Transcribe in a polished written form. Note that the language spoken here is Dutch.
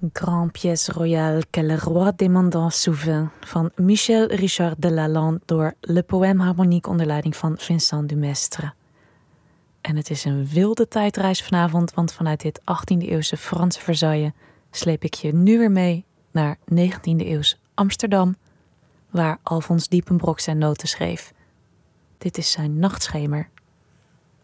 Grand pièce royale que le roi demandant souvent van Michel Richard de Lalande door Le Poème Harmonique onder leiding van Vincent Dumestre. En het is een wilde tijdreis vanavond, want vanuit dit 18e-eeuwse Franse Versailles sleep ik je nu weer mee naar 19e-eeuws Amsterdam, waar Alfons Diepenbrock zijn noten schreef. Dit is zijn Nachtschemer